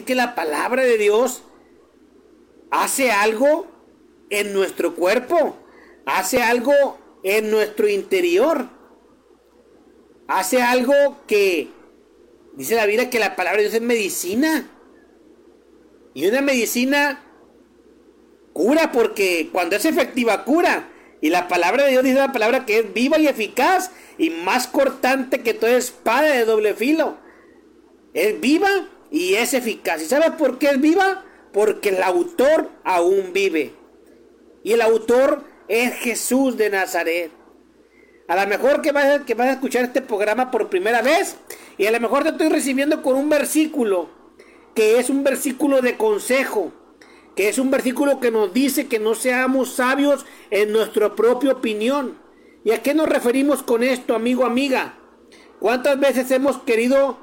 que la palabra de Dios hace algo en nuestro cuerpo, hace algo en nuestro interior, hace algo que dice la Biblia que la palabra de Dios es medicina. Y una medicina cura, porque cuando es efectiva cura. Y la palabra de Dios dice la palabra que es viva y eficaz y más cortante que toda espada de doble filo. Es viva y es eficaz. ¿Y sabes por qué es viva? Porque el autor aún vive. Y el autor es Jesús de Nazaret. A lo mejor que vas a escuchar este programa por primera vez, y a lo mejor te estoy recibiendo con un versículo que es un versículo de consejo, que es un versículo que nos dice que no seamos sabios en nuestra propia opinión. ¿Y a qué nos referimos con esto, amigo, amiga? ¿Cuántas veces hemos querido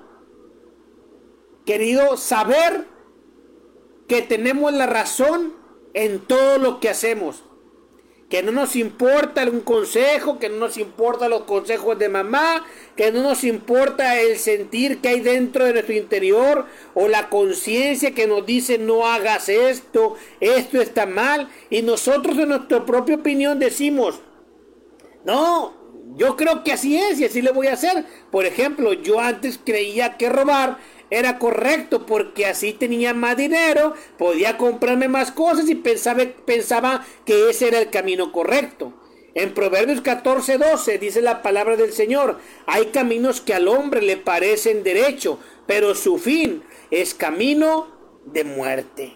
saber que tenemos la razón en todo lo que hacemos? Que no nos importa un consejo, que no nos importa los consejos de mamá, que no nos importa el sentir que hay dentro de nuestro interior o la conciencia que nos dice no hagas esto, esto está mal, y nosotros en nuestra propia opinión decimos no, yo creo que así es y así le voy a hacer. Por ejemplo, yo antes creía que robar era correcto porque así tenía más dinero, podía comprarme más cosas y pensaba que ese era el camino correcto. En Proverbios 14:12 dice la palabra del Señor: hay caminos que al hombre le parecen derecho, pero su fin es camino de muerte.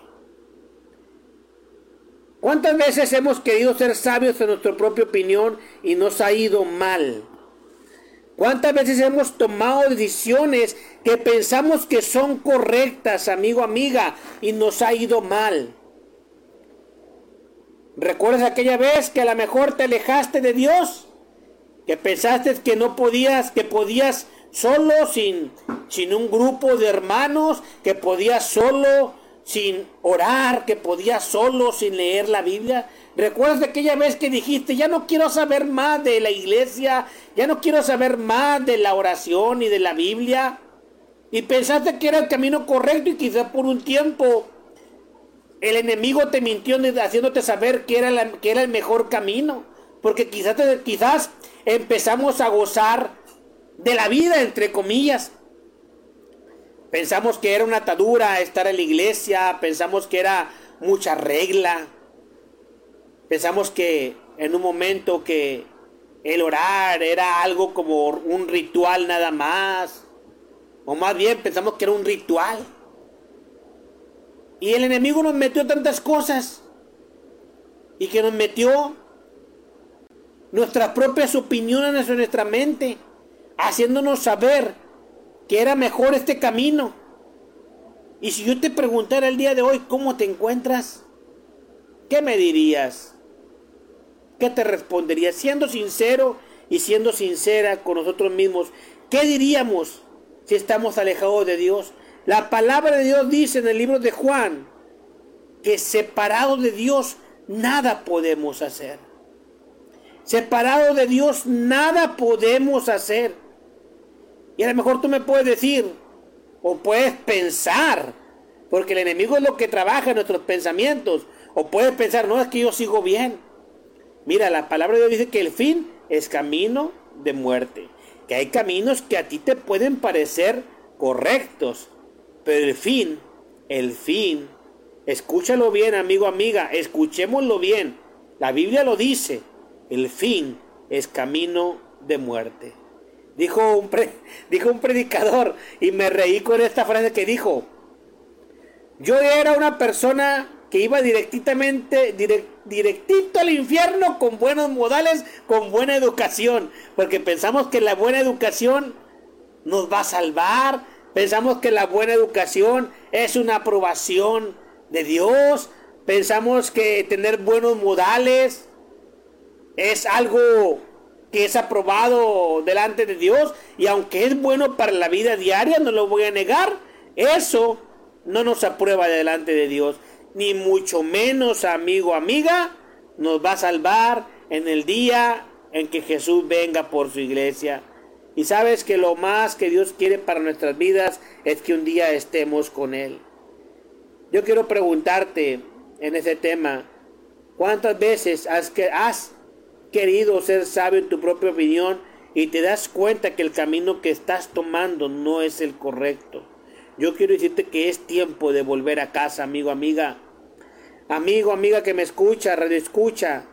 ¿Cuántas veces hemos querido ser sabios en nuestra propia opinión y nos ha ido mal? ¿Cuántas veces hemos tomado decisiones que pensamos que son correctas, amigo, amiga, y nos ha ido mal? ¿Recuerdas aquella vez que a lo mejor te alejaste de Dios? Que pensaste que no podías, que podías solo sin un grupo de hermanos, que podías solo sin orar, que podías solo sin leer la Biblia. ¿Recuerdas de aquella vez que dijiste ya no quiero saber más de la iglesia, ya no quiero saber más de la oración y de la Biblia? Y pensaste que era el camino correcto y quizás por un tiempo el enemigo te mintió haciéndote saber que era el mejor camino, porque quizás empezamos a gozar de la vida, entre comillas. Pensamos que era una atadura estar en la iglesia, pensamos que era mucha regla, pensamos que en un momento que el orar era algo como un ritual nada más, o más bien pensamos que era un ritual. Y el enemigo nos metió tantas cosas, y que nos metió nuestras propias opiniones en nuestra mente, haciéndonos saber que era mejor este camino. Y si yo te preguntara el día de hoy cómo te encuentras, ¿qué me dirías? ¿Qué te responderías? Siendo sincero y siendo sincera con nosotros mismos, ¿qué diríamos si estamos alejados de Dios? La palabra de Dios dice en el libro de Juan que separados de Dios nada podemos hacer. Separados de Dios nada podemos hacer. Y a lo mejor tú me puedes decir, o puedes pensar, porque el enemigo es lo que trabaja en nuestros pensamientos, o puedes pensar, no, es que yo sigo bien. Mira, la palabra de Dios dice que el fin es camino de muerte, que hay caminos que a ti te pueden parecer correctos, pero el fin, escúchalo bien, amigo, amiga, escuchémoslo bien, la Biblia lo dice, el fin es camino de muerte. Dijo un predicador, y me reí con esta frase que dijo: yo era una persona que iba directito al infierno con buenos modales, con buena educación, porque pensamos que la buena educación nos va a salvar, pensamos que la buena educación es una aprobación de Dios, pensamos que tener buenos modales es algo que es aprobado delante de Dios, y aunque es bueno para la vida diaria, no lo voy a negar, eso no nos aprueba delante de Dios, ni mucho menos, amigo, amiga, nos va a salvar en el día en que Jesús venga por su iglesia. Y sabes que lo más que Dios quiere para nuestras vidas es que un día estemos con Él. Yo quiero preguntarte en ese tema, ¿cuántas veces has querido ser sabio en tu propia opinión y te das cuenta que el camino que estás tomando no es el correcto? Yo quiero decirte que es tiempo de volver a casa, amigo, amiga. Amigo, amiga que me escucha, radio escucha,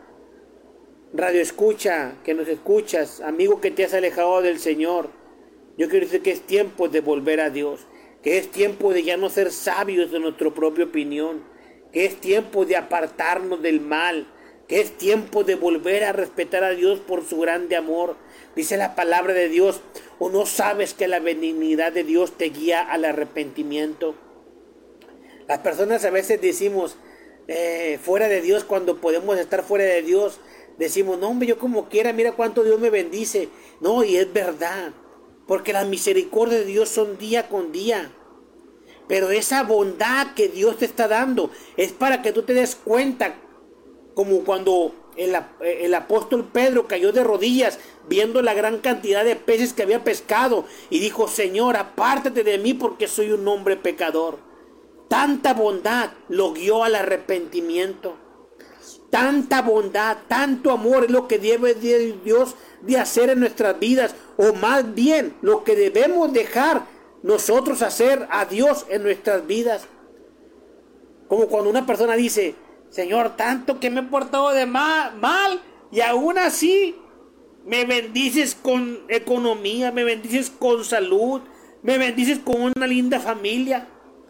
que nos escuchas, amigo que te has alejado del Señor. Yo quiero decir que es tiempo de volver a Dios, que es tiempo de ya no ser sabios de nuestra propia opinión, que es tiempo de apartarnos del mal, que es tiempo de volver a respetar a Dios por su grande amor. Dice la palabra de Dios, ¿o no sabes que la benignidad de Dios te guía al arrepentimiento? Las personas a veces decimos, fuera de Dios, cuando podemos estar fuera de Dios, decimos, no hombre, yo como quiera, mira cuánto Dios me bendice. No, y es verdad, porque las misericordias de Dios son día con día. Pero esa bondad que Dios te está dando es para que tú te des cuenta, como cuando el apóstol Pedro cayó de rodillas viendo la gran cantidad de peces que había pescado y dijo, Señor, apártate de mí porque soy un hombre pecador. Tanta bondad lo guió al arrepentimiento. Tanta bondad, tanto amor es lo que debe Dios de hacer en nuestras vidas, o más bien lo que debemos dejar nosotros hacer a Dios en nuestras vidas. Como cuando una persona dice, Señor, tanto que me he portado de mal y aún así me bendices con economía, me bendices con salud, me bendices con una linda familia.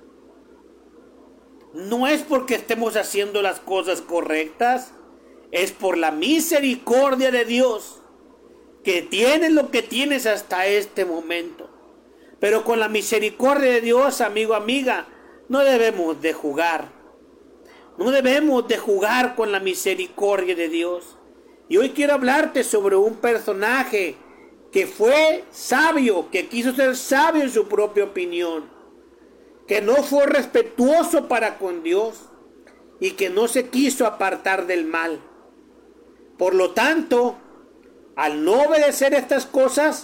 No es porque estemos haciendo las cosas correctas, es por la misericordia de Dios que tienes lo que tienes hasta este momento. Pero con la misericordia de Dios, amigo, amiga, no debemos de jugar. No debemos de jugar con la misericordia de Dios. Y hoy quiero hablarte sobre un personaje que fue sabio, que quiso ser sabio en su propia opinión, que no fue respetuoso para con Dios y que no se quiso apartar del mal. Por lo tanto, al no obedecer estas cosas,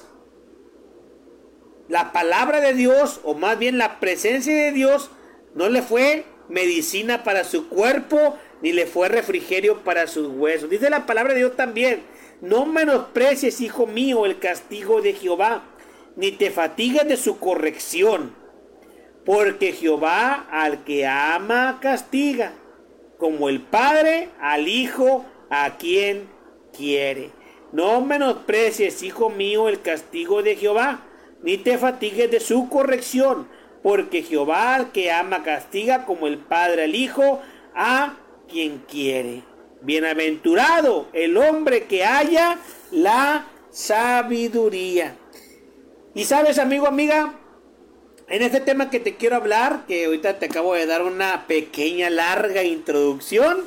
la palabra de Dios, o más bien la presencia de Dios, no le fue medicina para su cuerpo, ni le fue refrigerio para sus huesos. Dice la palabra de Dios también, no menosprecies, hijo mío, el castigo de Jehová, ni te fatigues de su corrección. Porque Jehová al que ama castiga, como el Padre al Hijo a quien quiere. No menosprecies, hijo mío, el castigo de Jehová, ni te fatigues de su corrección, porque Jehová al que ama castiga, como el Padre al Hijo a quien quiere. Bienaventurado el hombre que haya la sabiduría. Y sabes, amigo, amiga, en este tema que te quiero hablar, que ahorita te acabo de dar una pequeña, larga introducción,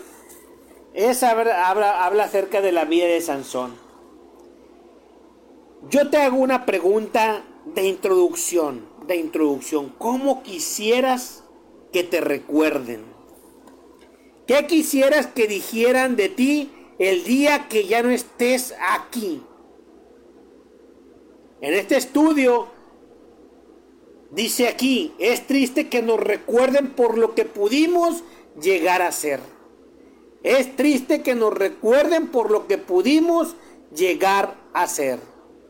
habla acerca de la vida de Sansón. Yo te hago una pregunta de introducción. ¿Cómo quisieras que te recuerden? ¿Qué quisieras que dijeran de ti el día que ya no estés aquí? En este estudio dice aquí, es triste que nos recuerden por lo que pudimos llegar a ser. Es triste que nos recuerden por lo que pudimos llegar a ser.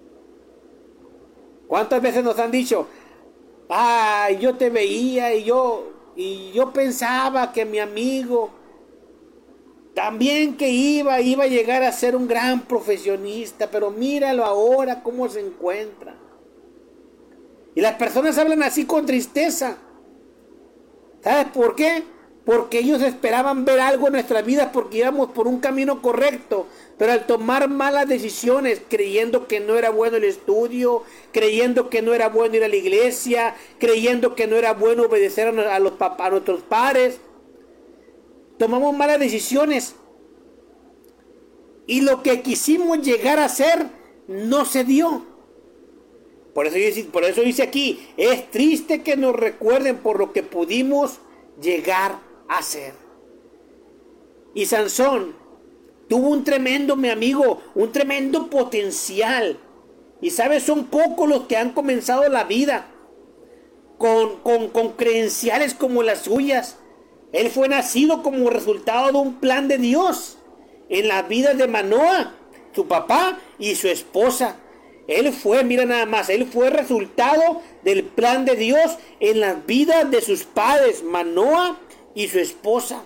¿Cuántas veces nos han dicho, ay, yo te veía y yo pensaba que mi amigo también que iba a llegar a ser un gran profesionista, pero míralo ahora cómo se encuentra? Y las personas hablan así con tristeza. ¿Sabes por qué? Porque ellos esperaban ver algo en nuestras vidas porque íbamos por un camino correcto. Pero al tomar malas decisiones, creyendo que no era bueno el estudio, creyendo que no era bueno ir a la iglesia, creyendo que no era bueno obedecer a nuestros padres, tomamos malas decisiones. Y lo que quisimos llegar a ser no se dio. Por eso dice aquí, es triste que nos recuerden por lo que pudimos llegar a ser. Y Sansón tuvo un tremendo, mi amigo, un tremendo potencial. Y sabes, son pocos los que han comenzado la vida con credenciales como las suyas. Él fue nacido como resultado de un plan de Dios en las vidas de Manoah, su papá y su esposa. Él fue, mira nada más, él fue resultado del plan de Dios en las vidas de sus padres, Manoah y su esposa.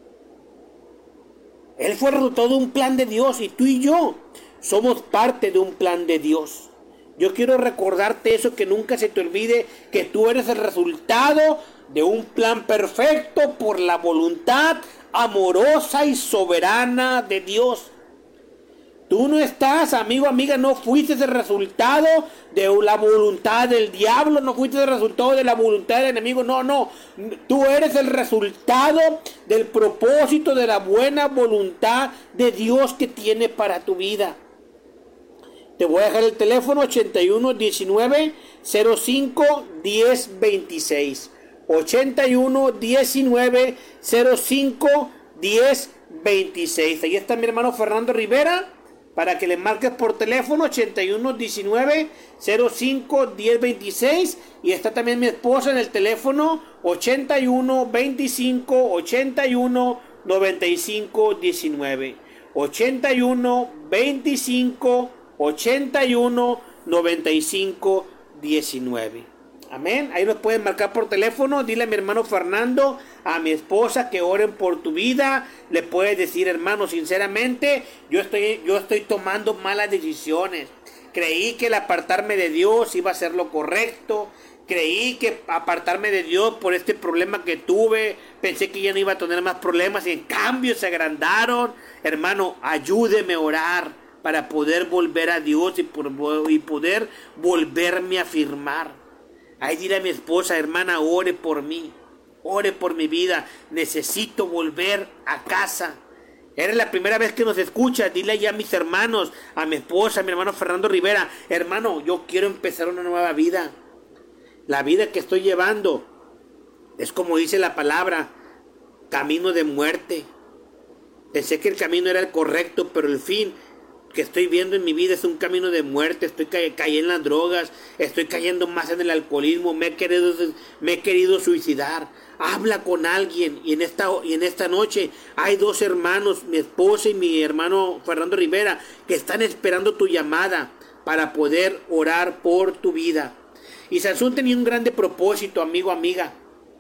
Él fue resultado de un plan de Dios y tú y yo somos parte de un plan de Dios. Yo quiero recordarte eso, que nunca se te olvide que tú eres el resultado de un plan perfecto por la voluntad amorosa y soberana de Dios. Tú no estás, amigo, amiga, no fuiste el resultado de la voluntad del diablo, no fuiste el resultado de la voluntad del enemigo, no. Tú eres el resultado del propósito de la buena voluntad de Dios que tiene para tu vida. Te voy a dejar el teléfono 81 19 05 10 26. 81 19 05 10 26. Ahí está mi hermano Fernando Rivera para que le marques por teléfono 81 19 05 10 26. Y está también mi esposa en el teléfono 81 25 81 95 19. 81 25 81 95 19. Amén. Ahí nos pueden marcar por teléfono. Dile a mi hermano Fernando, a mi esposa, que oren por tu vida. Le puedes decir: hermano, sinceramente, yo estoy tomando malas decisiones. Creí que el apartarme de Dios iba a ser lo correcto. Creí que apartarme de Dios por este problema que tuve, pensé que ya no iba a tener más problemas y en cambio se agrandaron. Hermano, ayúdeme a orar para poder volver a Dios y poder volverme a afirmar. Ahí dile a mi esposa: hermana, ore por mí, ore por mi vida, necesito volver a casa. Eres la primera vez que nos escucha, dile ya a mis hermanos, a mi esposa, a mi hermano Fernando Rivera: hermano, yo quiero empezar una nueva vida. La vida que estoy llevando es, como dice la palabra, camino de muerte. Pensé que el camino era el correcto, pero el fin que estoy viendo en mi vida es un camino de muerte. Estoy cayendo en las drogas, estoy cayendo más en el alcoholismo, me he querido suicidar. Habla con alguien. Y en esta noche hay dos hermanos, mi esposa y mi hermano Fernando Rivera, que están esperando tu llamada para poder orar por tu vida. Y Sansón tenía un grande propósito, amigo, amiga.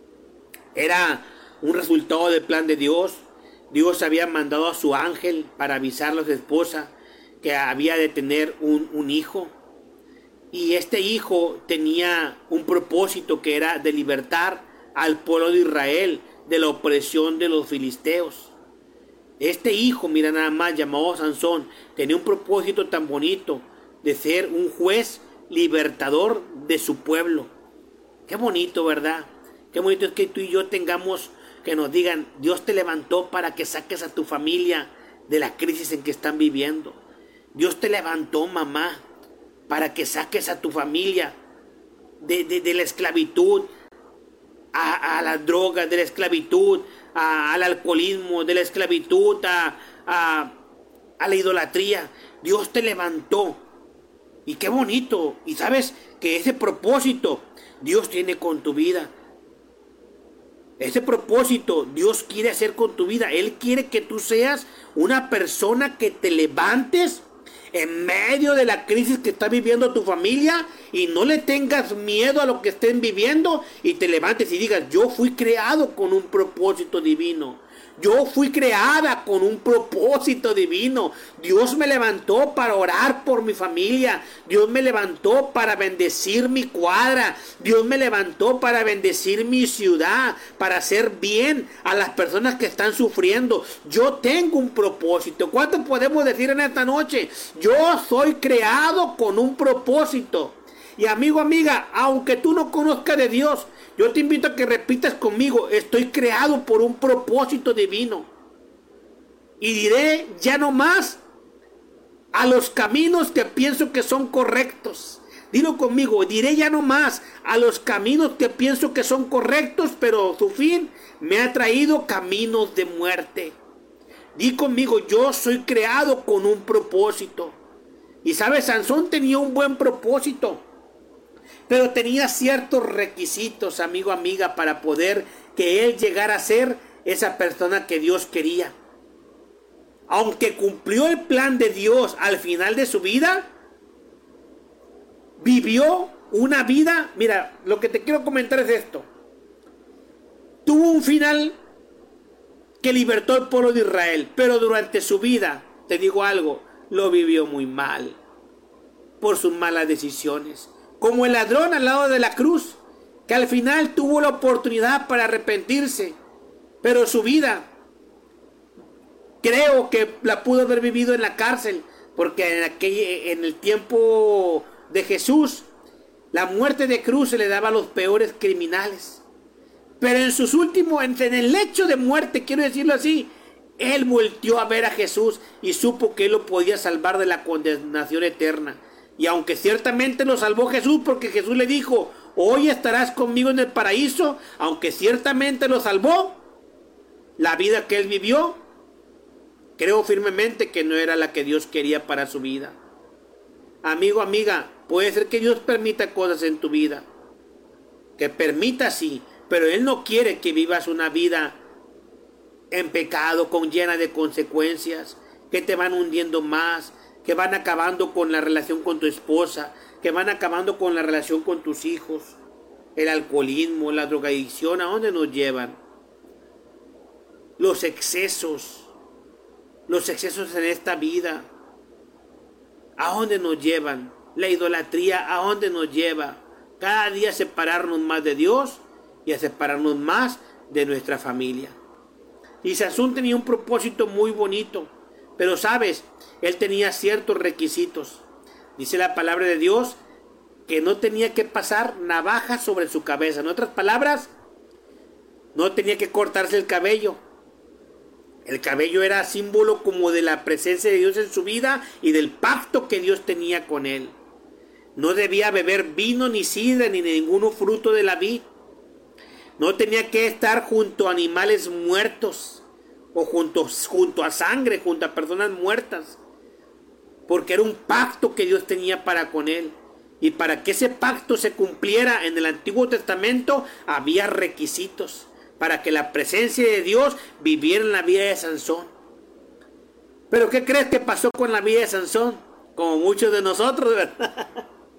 Era un resultado del plan de Dios. Dios había mandado a su ángel para avisarle a su esposa que había de tener un hijo. Y este hijo tenía un propósito, que era de libertar al pueblo de Israel de la opresión de los filisteos. Este hijo, mira nada más, llamado Sansón, tenía un propósito tan bonito de ser un juez libertador de su pueblo. Qué bonito, ¿verdad? Qué bonito es que tú y yo tengamos, que nos digan: Dios te levantó para que saques a tu familia de la crisis en que están viviendo. Dios te levantó, mamá, para que saques a tu familia de la esclavitud a las drogas, de la esclavitud al alcoholismo, de la esclavitud a la idolatría. Dios te levantó. Y qué bonito. Y sabes que ese propósito Dios tiene con tu vida. Ese propósito Dios quiere hacer con tu vida. Él quiere que tú seas una persona que te levantes en medio de la crisis que está viviendo tu familia y no le tengas miedo a lo que estén viviendo, y te levantes y digas: yo fui creado con un propósito divino. Yo fui creada con un propósito divino. Dios me levantó para orar por mi familia. Dios me levantó para bendecir mi cuadra. Dios me levantó para bendecir mi ciudad, para hacer bien a las personas que están sufriendo. Yo tengo un propósito. ¿Cuánto podemos decir en esta noche? Yo soy creado con un propósito. Y amigo, amiga, aunque tú no conozcas de Dios, yo te invito a que repitas conmigo: estoy creado por un propósito divino. Y diré ya no más a los caminos que pienso que son correctos. Dilo conmigo: diré ya no más a los caminos que pienso que son correctos, pero su fin me ha traído caminos de muerte. Di conmigo: yo soy creado con un propósito. Y sabes, Sansón tenía un buen propósito, pero tenía ciertos requisitos, amigo, amiga, para poder que él llegara a ser esa persona que Dios quería. Aunque cumplió el plan de Dios al final de su vida, vivió una vida, mira, lo que te quiero comentar es esto. Tuvo un final que libertó al pueblo de Israel, pero durante su vida, te digo algo, lo vivió muy mal por sus malas decisiones. Como el ladrón al lado de la cruz, que al final tuvo la oportunidad para arrepentirse, pero su vida creo que la pudo haber vivido en la cárcel, porque en el tiempo de Jesús, la muerte de cruz se le daba a los peores criminales. Pero en sus últimos, en el lecho de muerte, quiero decirlo así, él volteó a ver a Jesús y supo que él lo podía salvar de la condenación eterna. Y aunque ciertamente lo salvó Jesús, porque Jesús le dijo, hoy estarás conmigo en el paraíso, aunque ciertamente lo salvó, la vida que él vivió, creo firmemente que no era la que Dios quería para su vida. Amigo, amiga, puede ser que Dios permita cosas en tu vida, que permita sí, pero Él no quiere que vivas una vida en pecado, llena de consecuencias, que te van hundiendo más, que van acabando con la relación con tu esposa, que van acabando con la relación con tus hijos. El alcoholismo, la drogadicción, ¿a dónde nos llevan? Los excesos en esta vida, ¿a dónde nos llevan? La idolatría, ¿a dónde nos lleva? Cada día separarnos más de Dios y a separarnos más de nuestra familia. Y Sansón tenía un propósito muy bonito, pero sabes, él tenía ciertos requisitos. Dice la palabra de Dios que no tenía que pasar navaja sobre su cabeza. En otras palabras, no tenía que cortarse el cabello. El cabello era símbolo como de la presencia de Dios en su vida y del pacto que Dios tenía con él. No debía beber vino, ni sidra, ni ningún fruto de la vid. No tenía que estar junto a animales muertos o junto a sangre, junto a personas muertas. Porque era un pacto que Dios tenía para con él. Y para que ese pacto se cumpliera en el Antiguo Testamento había requisitos para que la presencia de Dios viviera en la vida de Sansón. Pero ¿qué crees que pasó con la vida de Sansón? Como muchos de nosotros, ¿verdad?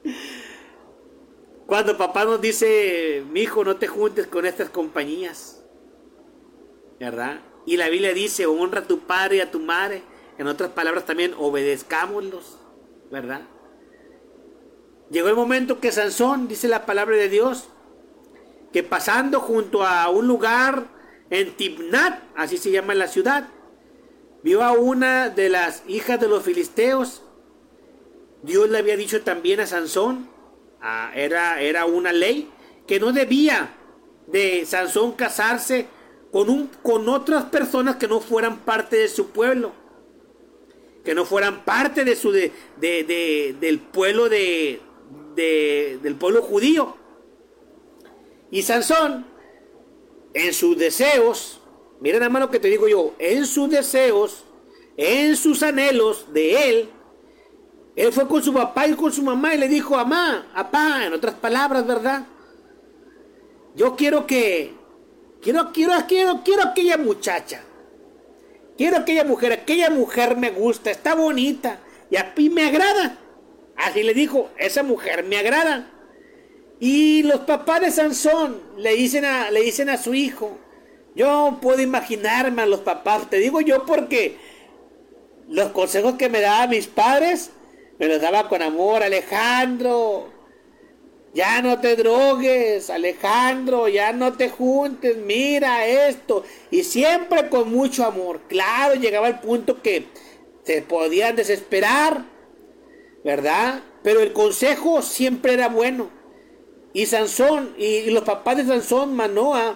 Cuando papá nos dice, mi hijo, no te juntes con estas compañías, ¿verdad? Y la Biblia dice, honra a tu padre y a tu madre. En otras palabras también, obedezcámoslos, ¿verdad? Llegó el momento que Sansón, dice la palabra de Dios, que pasando junto a un lugar en Timnat, así se llama la ciudad, vio a una de las hijas de los filisteos. Dios le había dicho también a Sansón, era una ley, que no debía de Sansón casarse con otras personas que no fueran parte de su pueblo, que no fueran parte de su del pueblo del pueblo judío. Y Sansón, en sus deseos, miren nada más lo que te digo yo, en sus deseos, en sus anhelos de él fue con su papá y con su mamá y le dijo, mamá, papá, en otras palabras, ¿verdad? Yo quiero aquella muchacha, quiero aquella mujer me gusta, está bonita y a mí me agrada. Así le dijo, esa mujer me agrada. Y los papás de Sansón le dicen a su hijo, yo puedo imaginarme a los papás, te digo yo porque los consejos que me daban mis padres, me los daba con amor. Alejandro, ya no te drogues, Alejandro, ya no te juntes, mira esto, y siempre con mucho amor. Claro, llegaba el punto que se podían desesperar, ¿verdad? Pero el consejo siempre era bueno. Y Sansón, y los papás de Sansón, Manoa,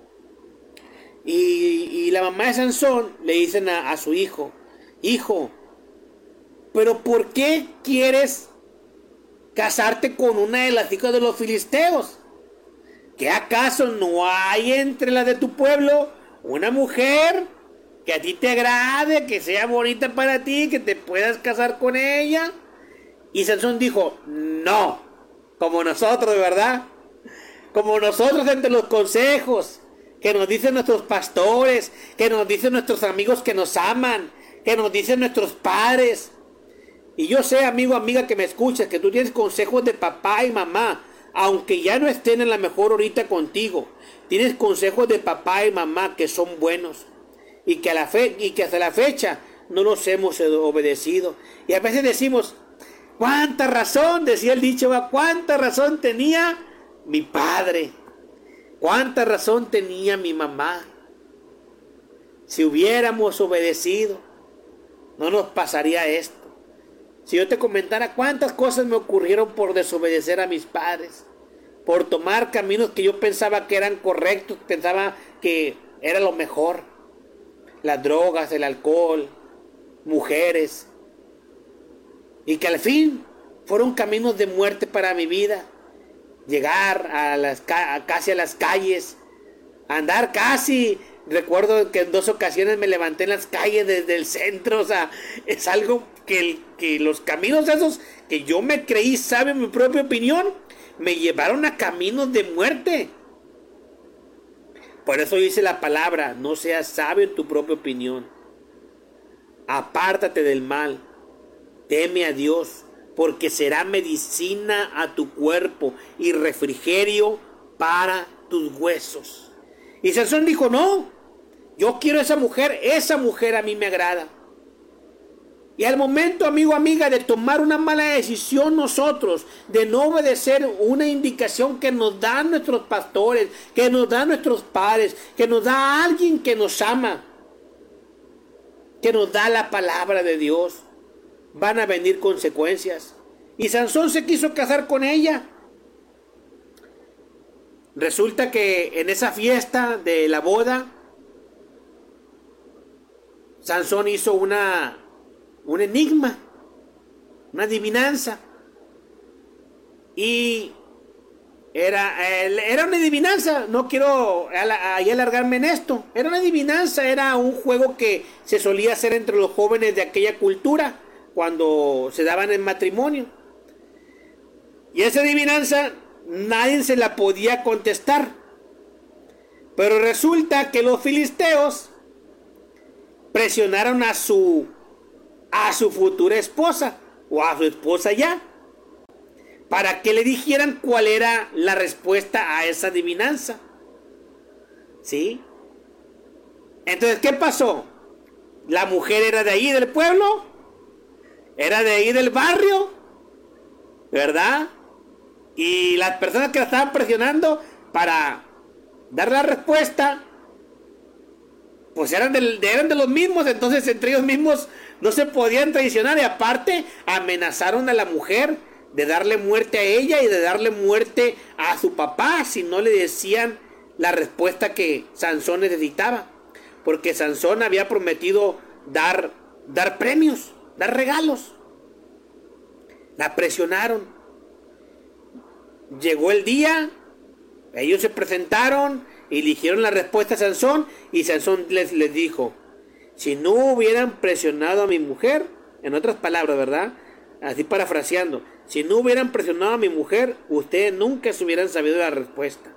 y la mamá de Sansón le dicen a su hijo, hijo, pero ¿por qué quieres casarte con una de las hijas de los filisteos? ¿Qué acaso no hay entre las de tu pueblo una mujer que a ti te agrade, que sea bonita para ti, que te puedas casar con ella? Y Sansón dijo, no, como nosotros, ¿verdad? Como nosotros entre los consejos, que nos dicen nuestros pastores, que nos dicen nuestros amigos que nos aman, que nos dicen nuestros padres. Y yo sé, amigo, amiga, que me escuchas, que tú tienes consejos de papá y mamá, aunque ya no estén en la mejor horita contigo. Tienes consejos de papá y mamá que son buenos y que hasta la fecha no los hemos obedecido. Y a veces decimos, cuánta razón, decía el dicho, cuánta razón tenía mi padre, cuánta razón tenía mi mamá. Si hubiéramos obedecido, no nos pasaría esto. Si yo te comentara cuántas cosas me ocurrieron por desobedecer a mis padres, por tomar caminos que yo pensaba que eran correctos, pensaba que era lo mejor, las drogas, el alcohol, mujeres, y que al fin fueron caminos de muerte para mi vida. Llegar casi a las calles, andar casi. Recuerdo que en 2 ocasiones me levanté en las calles desde el centro. O sea, es algo que los caminos esos que yo me creí sabio en mi propia opinión, me llevaron a caminos de muerte. Por eso dice la palabra, no seas sabio en tu propia opinión. Apártate del mal, teme a Dios, porque será medicina a tu cuerpo y refrigerio para tus huesos. Y Sansón dijo, no, yo quiero esa mujer a mí me agrada. Y al momento, amigo, amiga, de tomar una mala decisión nosotros, de no obedecer una indicación que nos dan nuestros pastores, que nos dan nuestros padres, que nos da alguien que nos ama, que nos da la palabra de Dios, van a venir consecuencias. Y Sansón se quiso casar con ella. Resulta que en esa fiesta de la boda, Sansón hizo un enigma, una adivinanza. Y era una adivinanza, no quiero alargarme en esto. Era una adivinanza, era un juego que se solía hacer entre los jóvenes de aquella cultura cuando se daban en matrimonio. Y esa adivinanza nadie se la podía contestar. Pero resulta que los filisteos presionaron a su futura esposa o a su esposa ya, para que le dijeran cuál era la respuesta a esa adivinanza. ¿Sí? Entonces, ¿qué pasó? La mujer era de ahí del pueblo, era de ahí del barrio, ¿verdad? Y las personas que la estaban presionando para dar la respuesta, pues eran de los mismos. Entonces entre ellos mismos no se podían traicionar. Y aparte amenazaron a la mujer de darle muerte a ella y de darle muerte a su papá si no le decían la respuesta que Sansón necesitaba. Porque Sansón había prometido dar premios, dar regalos. La presionaron. Llegó el día, ellos se presentaron, eligieron la respuesta a Sansón, y Sansón les dijo, si no hubieran presionado a mi mujer, en otras palabras, ¿verdad? Así parafraseando, si no hubieran presionado a mi mujer, ustedes nunca se hubieran sabido la respuesta.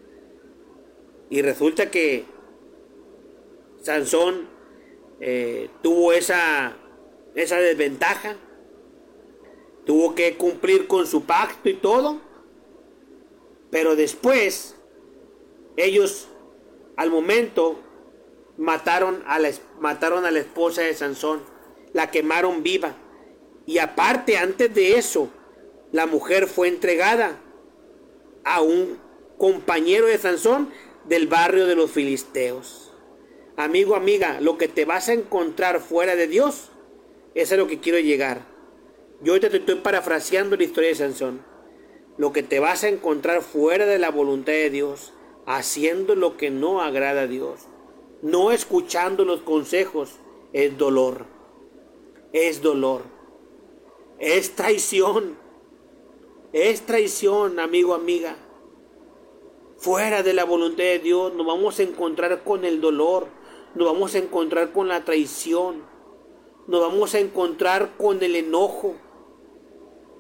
Y resulta que Sansón tuvo esa desventaja, tuvo que cumplir con su pacto y todo. Pero después, ellos al momento mataron a la esposa de Sansón, la quemaron viva. Y aparte, antes de eso, la mujer fue entregada a un compañero de Sansón del barrio de los filisteos. Amigo, amiga, lo que te vas a encontrar fuera de Dios, es a lo que quiero llegar. Yo ahorita te estoy parafraseando la historia de Sansón. Lo que te vas a encontrar fuera de la voluntad de Dios, haciendo lo que no agrada a Dios, no escuchando los consejos, es dolor. Es dolor. Es traición. Es traición, amigo, amiga. Fuera de la voluntad de Dios nos vamos a encontrar con el dolor, nos vamos a encontrar con la traición, nos vamos a encontrar con el enojo.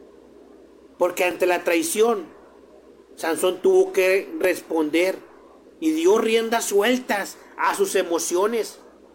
Porque ante la traición, Sansón tuvo que responder y dio riendas sueltas a sus emociones.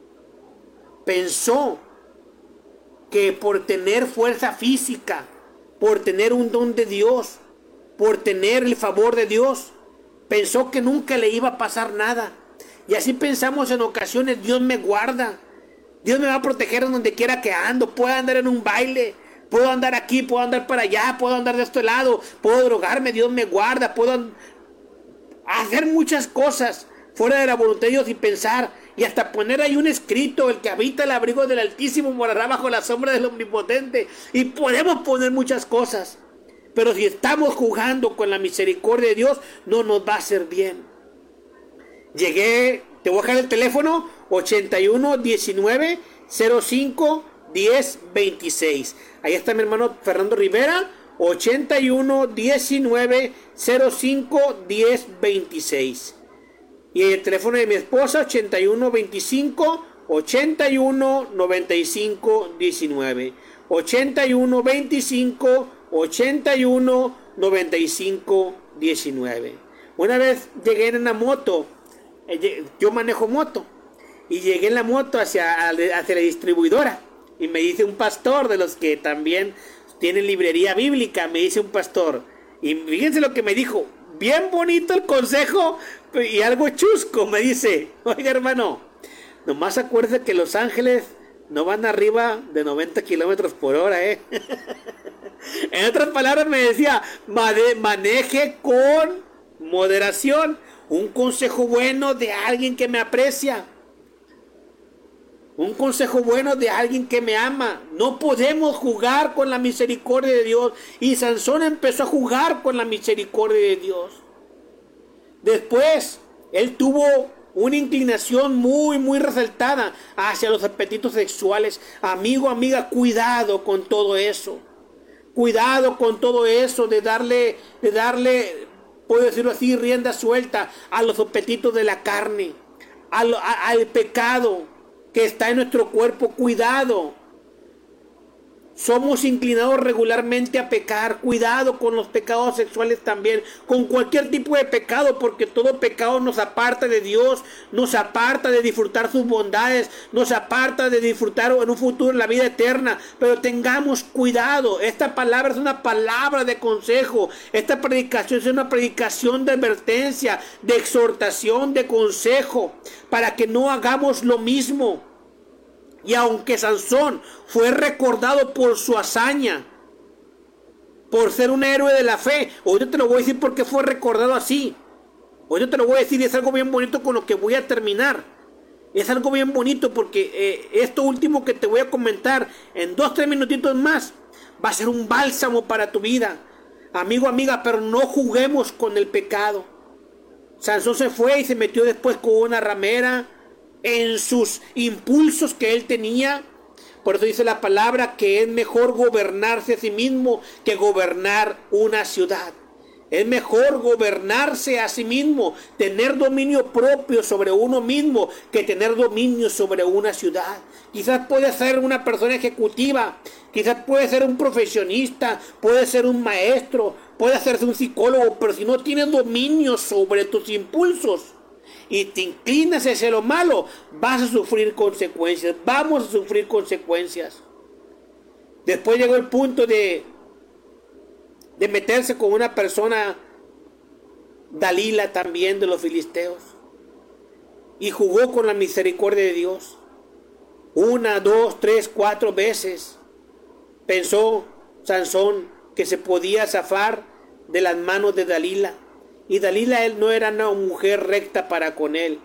Pensó que por tener fuerza física, por tener un don de Dios, por tener el favor de Dios, pensó que nunca le iba a pasar nada. Y así pensamos en ocasiones: Dios me guarda, Dios me va a proteger en donde quiera que ando. Puedo andar en un baile, puedo andar aquí, puedo andar para allá, puedo andar de este lado, puedo drogarme, Dios me guarda, puedo hacer muchas cosas fuera de la voluntad de Dios, y pensar, y hasta poner ahí un escrito: el que habita el abrigo del Altísimo morará bajo la sombra del Omnipotente. Y podemos poner muchas cosas, pero si estamos jugando con la misericordia de Dios, no nos va a hacer bien. Llegué, te voy a dejar el teléfono: 81 19 05 10 26. Ahí está mi hermano Fernando Rivera: 81 19 05 10 26. Y el teléfono de mi esposa: 81 25 81 95 19. 81 25 81 95 19. Una vez llegué en una moto, yo manejo moto, y llegué en la moto hacia la distribuidora, y me dice un pastor de los que también tienen librería bíblica, me dice un pastor, y fíjense lo que me dijo, bien bonito el consejo y algo chusco. Me dice: oiga, hermano, nomás acuérdese que los ángeles no van arriba de 90 kilómetros por hora, En otras palabras, me decía: maneje con moderación. Un consejo bueno de alguien que me aprecia, un consejo bueno de alguien que me ama. No podemos jugar con la misericordia de Dios. Y Sansón empezó a jugar con la misericordia de Dios. Después, él tuvo una inclinación muy resaltada hacia los apetitos sexuales. Amigo, amiga, cuidado con todo eso. Cuidado con todo eso de darle, puedo decirlo así, rienda suelta a los apetitos de la carne, al pecado que está en nuestro cuerpo. Cuidado. Somos inclinados regularmente a pecar. Cuidado con los pecados sexuales también, con cualquier tipo de pecado, porque todo pecado nos aparta de Dios, nos aparta de disfrutar sus bondades, nos aparta de disfrutar en un futuro la vida eterna. Pero tengamos cuidado. Esta palabra es una palabra de consejo. Esta predicación es una predicación de advertencia, de exhortación, de consejo, para que no hagamos lo mismo. Y aunque Sansón fue recordado por su hazaña, por ser un héroe de la fe, hoy yo te lo voy a decir por qué fue recordado así. Hoy yo te lo voy a decir, y es algo bien bonito con lo que voy a terminar. Es algo bien bonito porque esto último que te voy a comentar en 2-3 minutitos más va a ser un bálsamo para tu vida. Amigo, amiga, pero no juguemos con el pecado. Sansón se fue y se metió después con una ramera en sus impulsos que él tenía. Por eso dice la palabra que es mejor gobernarse a sí mismo que gobernar una ciudad. Es mejor gobernarse a sí mismo, tener dominio propio sobre uno mismo, que tener dominio sobre una ciudad. Quizás puede ser una persona ejecutiva, quizás puede ser un profesionista, puede ser un maestro, puede hacerse un psicólogo, pero si no tienes dominio sobre tus impulsos y te inclinas hacia lo malo, vas a sufrir consecuencias. Vamos a sufrir consecuencias. Después llegó el punto de meterse con una persona, Dalila también, de los filisteos, y jugó con la misericordia de Dios. 1, 2, 3, 4 veces pensó Sansón que se podía zafar de las manos de Dalila. Y Dalila, él no era una mujer recta para con él.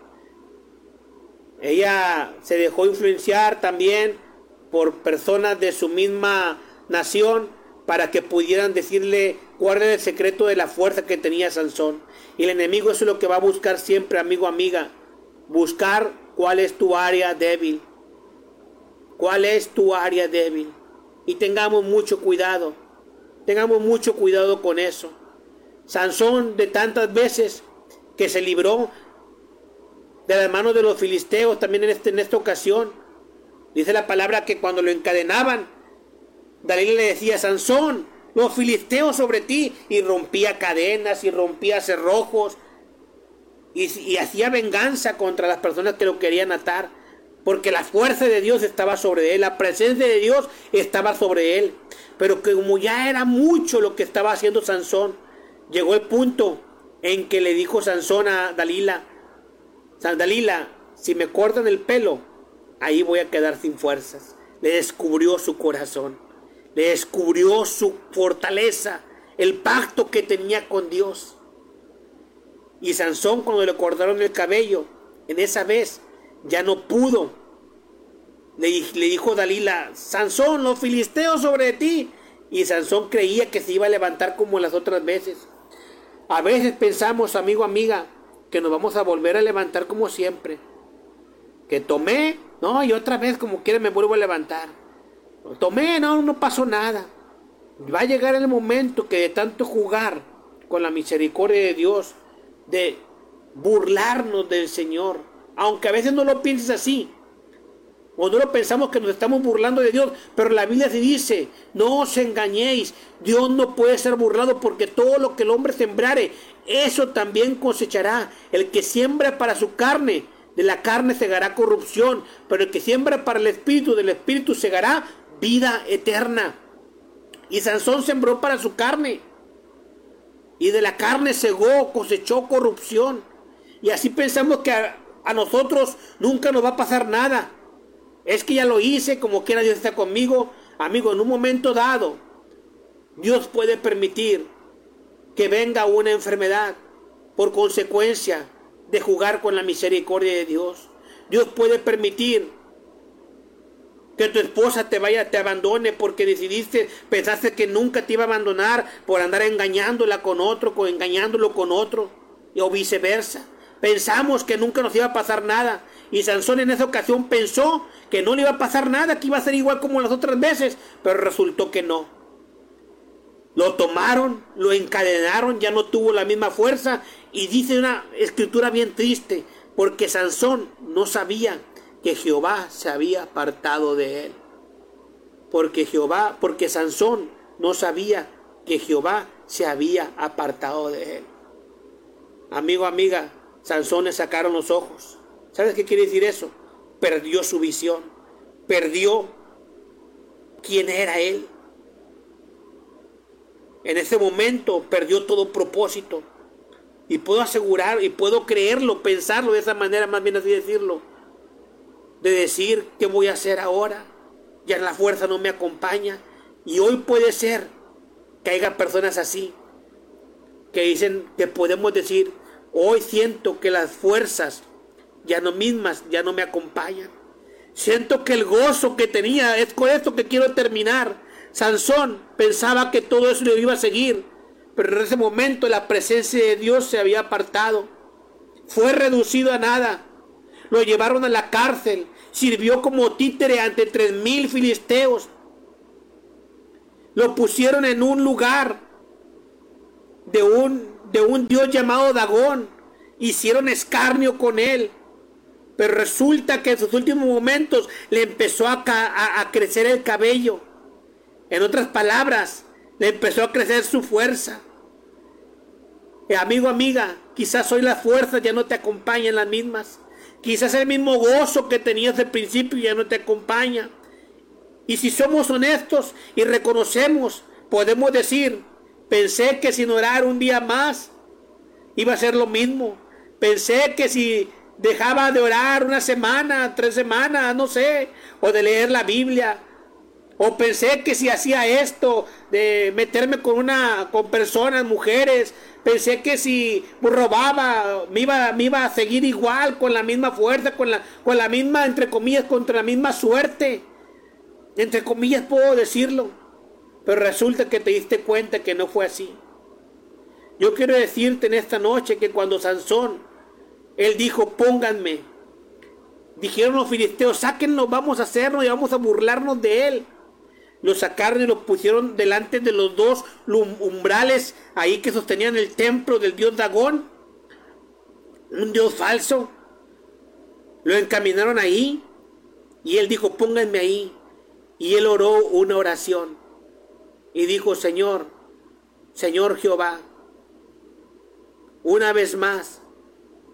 Ella se dejó influenciar también por personas de su misma nación para que pudieran decirle cuál era el secreto de la fuerza que tenía Sansón. Y el enemigo eso es lo que va a buscar siempre, amigo, amiga. Buscar cuál es tu área débil. ¿Cuál es tu área débil? Y tengamos mucho cuidado. Tengamos mucho cuidado con eso. Sansón, de tantas veces que se libró de las manos de los filisteos, también en esta ocasión, dice la palabra que cuando lo encadenaban, Dalila le decía: Sansón, los filisteos sobre ti, y rompía cadenas y rompía cerrojos. y hacía venganza contra las personas que lo querían atar, porque la fuerza de Dios estaba sobre él, la presencia de Dios estaba sobre él. Pero que como ya era mucho lo que estaba haciendo Sansón, llegó el punto en que le dijo Sansón a Dalila: Dalila, si me cortan el pelo, ahí voy a quedar sin fuerzas. Le descubrió su corazón, le descubrió su fortaleza, el pacto que tenía con Dios. Y Sansón, cuando le cortaron el cabello, en esa vez ya no pudo. Le dijo Dalila: Sansón, los filisteos sobre ti. Y Sansón creía que se iba a levantar como las otras veces. A veces pensamos, amigo, amiga, que nos vamos a volver a levantar como siempre. Que tomé, no, y otra vez como quiera me vuelvo a levantar. Tomé, no pasó nada. Va a llegar el momento que de tanto jugar con la misericordia de Dios, de burlarnos del Señor, aunque a veces no lo pienses así, o no lo pensamos que nos estamos burlando de Dios, pero la Biblia se dice: no os engañéis, Dios no puede ser burlado, porque todo lo que el hombre sembrare, eso también cosechará. El que siembra para su carne, de la carne segará corrupción, pero el que siembra para el espíritu, del espíritu segará vida eterna. Y Sansón sembró para su carne, y de la carne segó, cosechó corrupción. Y así pensamos que a nosotros nunca nos va a pasar nada. Es que ya lo hice, como quiera Dios está conmigo. Amigo, en un momento dado, Dios puede permitir que venga una enfermedad por consecuencia de jugar con la misericordia de Dios. Dios puede permitir que tu esposa te abandone porque pensaste que nunca te iba a abandonar por andar engañándola con otro, engañándolo con otro, o viceversa. Pensamos que nunca nos iba a pasar nada. Y Sansón en esa ocasión pensó que no le iba a pasar nada, que iba a ser igual como las otras veces, pero resultó que no. Lo tomaron, lo encadenaron, ya no tuvo la misma fuerza. Y dice una escritura bien triste, porque Sansón no sabía que Jehová se había apartado de él. Porque Sansón no sabía que Jehová se había apartado de él. Amigo, amiga, Sansón le sacaron los ojos. ¿Sabes qué quiere decir eso? Perdió su visión, perdió quién era él. En ese momento perdió todo propósito. Y puedo asegurar, y puedo creerlo, pensarlo de esa manera, más bien así decirlo, de decir: ¿qué voy a hacer ahora? Ya la fuerza no me acompaña. Y hoy puede ser que haya personas así, que dicen, que podemos decir: hoy siento que las fuerzas ya no me acompañan. Siento que el gozo que tenía, es con esto que quiero terminar. Sansón pensaba que todo eso lo iba a seguir, pero en ese momento la presencia de Dios se había apartado. Fue reducido a nada. Lo llevaron a la cárcel. Sirvió como títere ante 3,000 filisteos. Lo pusieron en un lugar de un dios llamado Dagón. Hicieron escarnio con él. Pero resulta que en sus últimos momentos le empezó a crecer el cabello. En otras palabras, le empezó a crecer su fuerza. Amigo, amiga, quizás hoy las fuerzas ya no te acompañan las mismas. Quizás el mismo gozo que tenías al principio ya no te acompaña. Y si somos honestos y reconocemos, podemos decir: pensé que sin orar un día más iba a ser lo mismo. Pensé que si dejaba de orar una semana, 3 semanas, no sé, o de leer la Biblia, o pensé que si hacía esto, de meterme con personas, mujeres, pensé que si robaba, me iba a seguir igual, con la misma fuerza, con la misma, entre comillas, contra la misma suerte. Entre comillas puedo decirlo. Pero resulta que te diste cuenta que no fue así. Yo quiero decirte en esta noche que cuando Sansón, él dijo: pónganme. Dijeron los filisteos: sáquenlo, vamos a hacerlo y vamos a burlarnos de él. Lo sacaron y lo pusieron delante de los 2 umbrales ahí que sostenían el templo del dios Dagón, un dios falso. Lo encaminaron ahí y él dijo: pónganme ahí. Y él oró una oración y dijo: Señor Jehová, una vez más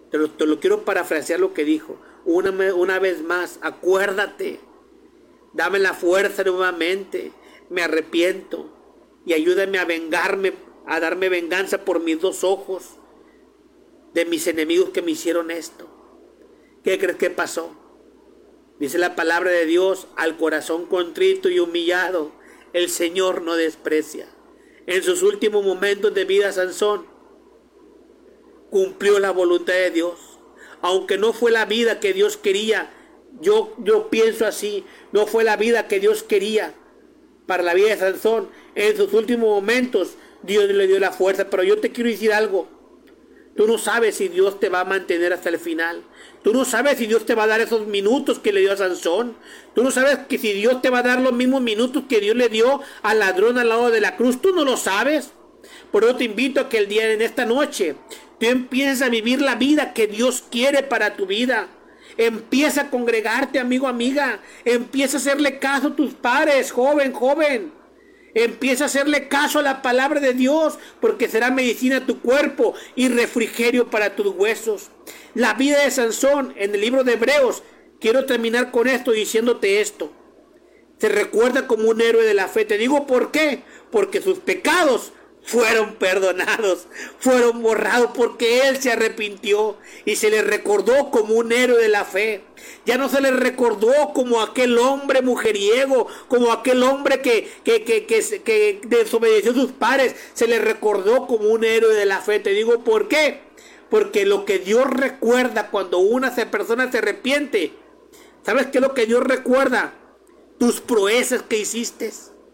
Te lo quiero parafrasear lo que dijo. Una vez más, acuérdate. Dame la fuerza nuevamente. Me arrepiento. Y ayúdame a vengarme, a darme venganza por mis 2 ojos de mis enemigos que me hicieron esto. ¿Qué crees que pasó? Dice la palabra de Dios: al corazón contrito y humillado, el Señor no desprecia. En sus últimos momentos de vida, Sansón cumplió la voluntad de Dios. Aunque no fue la vida que Dios quería, yo pienso así, no fue la vida que Dios quería para la vida de Sansón. En sus últimos momentos Dios le dio la fuerza. Pero yo te quiero decir algo: tú no sabes si Dios te va a mantener hasta el final. Tú no sabes si Dios te va a dar esos minutos que le dio a Sansón. Tú no sabes que si Dios te va a dar los mismos minutos que Dios le dio al ladrón al lado de la cruz. Tú no lo sabes. Por eso te invito a que en esta noche tú empieces a vivir la vida que Dios quiere para tu vida. Empieza a congregarte, amigo, amiga. Empieza a hacerle caso a tus padres, joven. Empieza a hacerle caso a la palabra de Dios, porque será medicina a tu cuerpo y refrigerio para tus huesos. La vida de Sansón en el libro de Hebreos, quiero terminar con esto diciéndote esto. Se recuerda como un héroe de la fe. Te digo por qué. Porque sus pecados fueron perdonados, fueron borrados, porque él se arrepintió y se le recordó como un héroe de la fe. Ya no se le recordó como aquel hombre mujeriego, como aquel hombre que desobedeció a sus padres. Se le recordó como un héroe de la fe. Te digo por qué. Porque lo que Dios recuerda cuando una persona se arrepiente, ¿sabes qué es lo que Dios recuerda? Tus proezas que hiciste.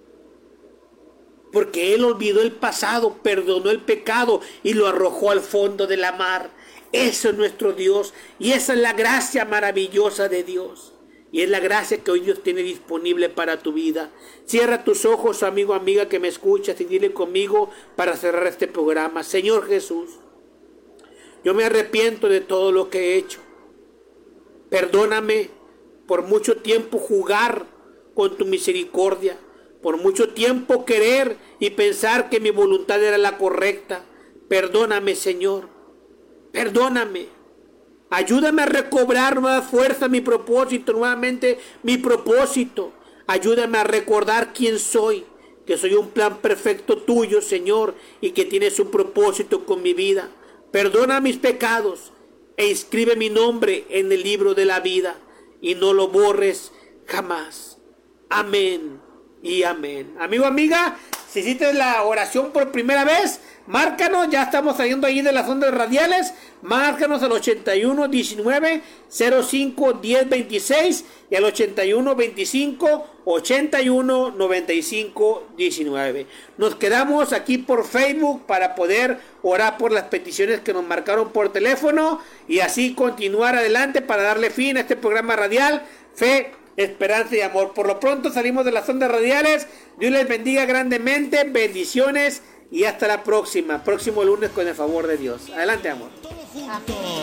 Porque Él olvidó el pasado, perdonó el pecado y lo arrojó al fondo de la mar. Eso es nuestro Dios y esa es la gracia maravillosa de Dios. Y es la gracia que hoy Dios tiene disponible para tu vida. Cierra tus ojos, amigo, amiga que me escuchas, y dile conmigo para cerrar este programa: Señor Jesús, yo me arrepiento de todo lo que he hecho. Perdóname por mucho tiempo jugar con tu misericordia. Por mucho tiempo querer y pensar que mi voluntad era la correcta. Perdóname, Señor. Perdóname. Ayúdame a recobrar nueva fuerza mi propósito, nuevamente mi propósito. Ayúdame a recordar quién soy, que soy un plan perfecto tuyo, Señor, y que tienes un propósito con mi vida. Perdona mis pecados e inscribe mi nombre en el libro de la vida y no lo borres jamás. Amén y amén. Amigo, amiga, si hiciste la oración por primera vez, márcanos, ya estamos saliendo ahí de las ondas radiales. Márcanos al 81 19 05 10 26 y al 81 25 81 95 19. Nos quedamos aquí por Facebook para poder orar por las peticiones que nos marcaron por teléfono y así continuar adelante para darle fin a este programa radial Fe, Esperanza y Amor. Por lo pronto salimos de las ondas radiales. Dios les bendiga grandemente, bendiciones y hasta la próxima. Próximo lunes con el favor de Dios. Adelante, amor.